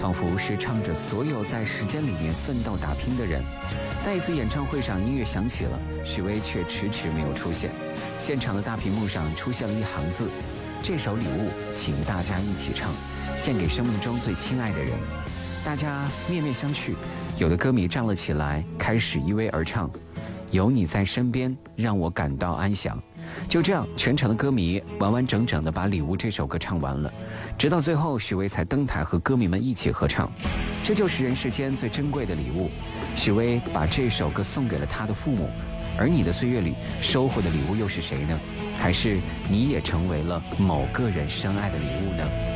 仿佛是唱着所有在时间里面奋斗打拼的人。在一次演唱会上，音乐响起了，许巍却迟迟没有出现。现场的大屏幕上出现了一行字：这首礼物请大家一起唱，献给生命中最亲爱的人。大家面面相觑，有的歌迷站了起来，开始依偎而唱：有你在身边，让我感到安详。就这样，全场的歌迷完完整整地把《礼物》这首歌唱完了，直到最后，许巍才登台和歌迷们一起合唱。这就是人世间最珍贵的礼物。许巍把这首歌送给了他的父母，而你的岁月里收获的礼物又是谁呢？还是你也成为了某个人深爱的礼物呢？